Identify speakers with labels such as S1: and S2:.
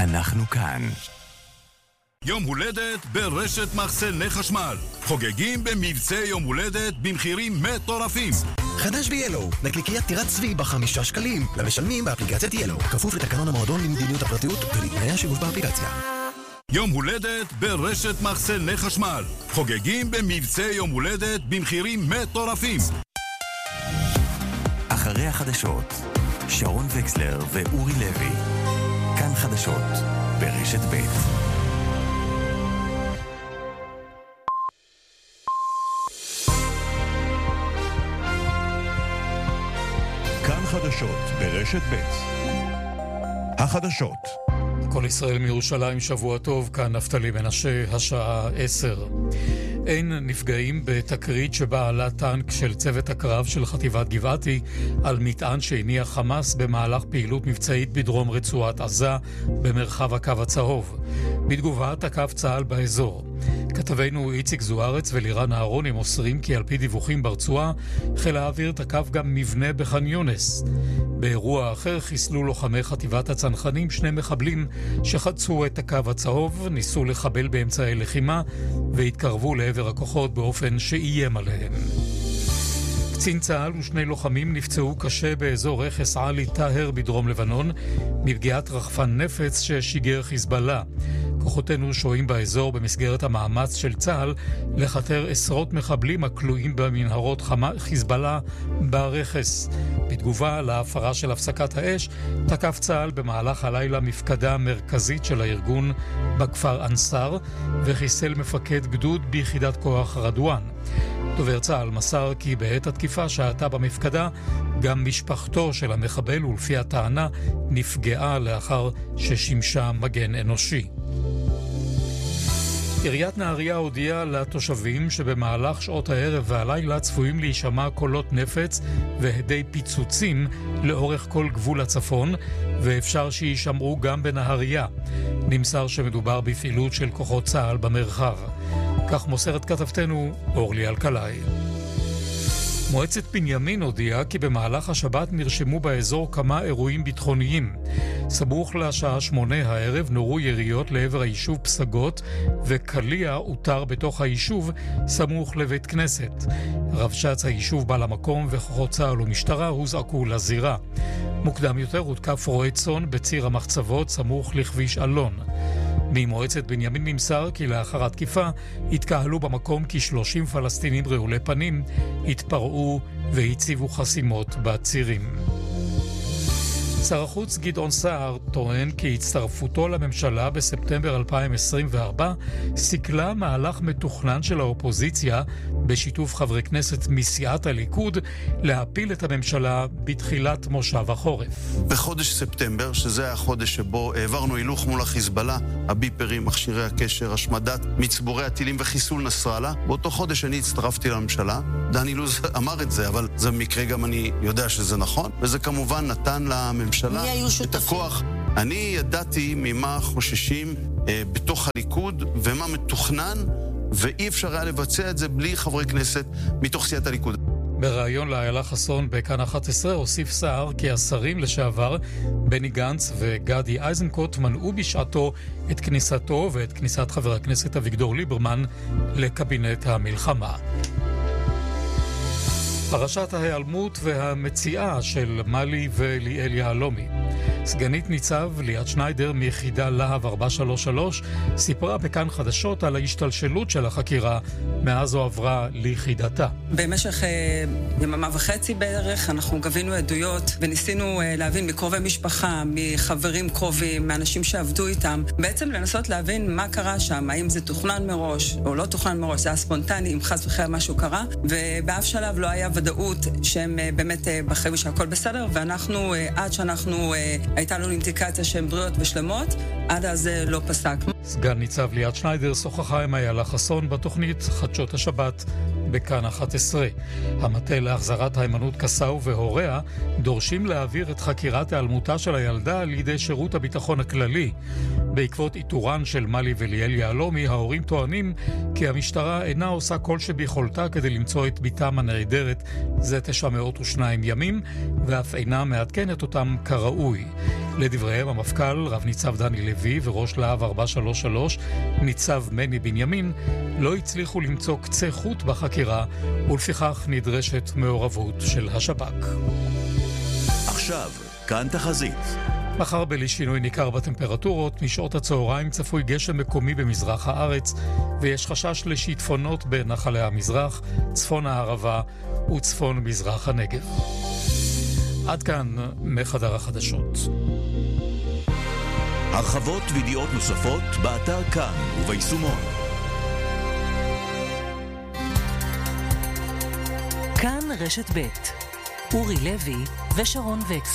S1: אנחנו כאן.
S2: יום הולדת ברשת מחסני חשמל. חוגגים במבצע יום הולדת במחירים מטורפים.
S3: חדש ביאלו, נקליקיית טירת צבי ב5 שקלים. למשלמים באפליקציית יאלו. כפוף לתקנון המועדון למדיניות הפרטיות ולתנאי השימוש באפליקציה.
S2: יום הולדת ברשת מחסני חשמל. חוגגים במבצע יום הולדת במחירים מטורפים.
S1: אחרי החדשות, שרון וקסלר ואורי לוי. כאן חדשות ברשת ב'.
S4: כאן חדשות ברשת ב'. החדשות.
S5: כל ישראל מירושלים, שבוע טוב, כאן נפתלי מנשה, השעה 10. אין נפגעים בתקרית שבה עלה טנק של צוות הקרב של חטיבת גבעתי על מטען שהניח חמאס במהלך פעילות מבצעית בדרום רצועת עזה במרחב הקו הצהוב. בתגובה תקף צה"ל באזור. כתבנו איציק זוארץ ולירן אהרוני מוסרים כי על פי דיווחים ברצועה חיל האוויר תקף גם מבנה בח'אן יונס. באירוע אחר חיסלו לוחמי חטיבת הצנחנים שני מחבלים שחצו את הקו הצהוב, ניסו לחבל באמצעי לחימה והתקרבו לעבר הכוחות באופן שאיים עליהם. קצין צה"ל ושני לוחמים נפצעו קשה באזור רכס עלי טהר בדרום לבנון מפגיעת רחפן נפץ ששיגר חיזבאללה. כוחותינו שוהים באזור במסגרת המאמץ של צה"ל לחתר עשרות מחבלים הכלואים במנהרות חיזבאללה ברכס. בתגובה להפרה של הפסקת האש תקף צה"ל במהלך הלילה מפקדה מרכזית של הארגון בכפר אנסר וחיסל מפקד גדוד ביחידת כוח רדואן. דובר צה"ל מסר כי בעת התקיפה שהייתה במפקדה גם משפחתו של המחבל ולפי הטענה נפגעה לאחר ששימשה מגן אנושי. עיריית נהריה הודיעה לתושבים שבמהלך שעות הערב והלילה צפויים להישמע קולות נפץ והדי פיצוצים לאורך כל גבול הצפון, ואפשר שישמעו גם בנהריה. נמסר שמדובר בפעילות של כוחות צה"ל במרחב. כך מוסרת כתבתנו אורלי אלקלעי. מועצת בנימין הודיעה כי במהלך השבת נרשמו באזור כמה אירועים ביטחוניים. סמוך לשעה 8 הערב נורו יריות לעבר היישוב פסגות, וקליע אותר בתוך היישוב סמוך לבית כנסת. רבש"ץ היישוב בא למקום וכוחות צה"ל ומשטרה הוזעקו לזירה. מוקדם יותר הותקף רועה צאן בציר המחצבות סמוך לכביש אלון. ממועצת בנימין נמסר כי לאחר התקיפה התקהלו במקום כ30 פלסטינים רעולי פנים, התפרעו והציבו חסימות בצירים. שר החוץ גדעון סער טוען כי הצטרפותו לממשלה בספטמבר 2024 סיכלה מהלך מתוכנן של האופוזיציה בשיתוף חברי כנסת מסיעת הליכוד להפיל את הממשלה בתחילת מושב החורף.
S6: בחודש ספטמבר, שזה החודש שבו העברנו הילוך מול החיזבאללה, הביפרים, מכשירי הקשר, השמדת מצבורי הטילים וחיסול נסראללה, באותו חודש אני הצטרפתי לממשלה. דני לוז אמר את זה, אבל זה במקרה גם אני יודע שזה נכון, וזה כמובן נתן לממשלה את הכוח. אני ידעתי ממה חוששים בתוך הליכוד ומה מתוכנן, ואי אפשר היה לבצע את זה בלי חברי כנסת מתוך סיעת הליכוד.
S5: בריאיון לאיילה חסון בכאן 11 הוסיף סער כי השרים לשעבר בני גנץ וגדי איזנקוט מנעו בשעתו את כניסתו ואת כניסת חבר הכנסת אביגדור ליברמן לקבינט המלחמה. פרשת ההיעלמות והמציאה של מלי וליאל יהלומי. סגנית ניצב ליאת שניידר מיחידה להב 433 סיפרה בכאן חדשות על ההשתלשלות של החקירה מאז עברה ליחידתה.
S7: במשך יממה וחצי בערך אנחנו גבינו עדויות וניסינו להבין מקרובי משפחה, מחברים קרובים, מאנשים שעבדו איתם, בעצם לנסות להבין מה קרה שם, האם זה תוכנן מראש או לא תוכנן מראש, זה היה ספונטני, אם חס וחלילה משהו קרה, ובאף שלב לא היה ודאות שהם באמת בחיים שהכל בסדר, ואנחנו עד שאנחנו הייתה לנו אינדיקציה שהן בריאות ושלמות, עד אז לא פסק.
S5: סגן ניצב ליאת שניידר שוחחה עם איילה חסון בתוכנית חדשות השבת בכאן 11. המטה להחזרת היימנוט קסאו והוריה דורשים להעביר את חקירת העלמותה של הילדה לידי שירות הביטחון הכללי. בעקבות איתורן של מלי וליאל יעלומי, ההורים טוענים כי המשטרה אינה עושה כל שביכולתה כדי למצוא את ביתם הנעדרת זה 902 ימים, ואף אינה מעדכנת אותם כראוי. לדבריהם, המפכ"ל, רב ניצב דני לוי וראש להב 433, ניצב מני בנימין, לא הצליחו למצוא קצה חוט בחקירה, ולפיכך נדרשת מעורבות של השב"כ.
S1: עכשיו, כאן תחזית.
S5: מחר בלי שינוי ניכר בטמפרטורות, משעות הצהריים צפוי גשם מקומי במזרח הארץ, ויש חשש לשיטפונות בנחלי המזרח, צפון הערבה וצפון מזרח הנגב. עד כאן מחדר החדשות.
S1: הרחבות וידיעות נוספות באתר כאן וביישומון.
S8: כאן רשת ב' אורי לוי ושרון וקס.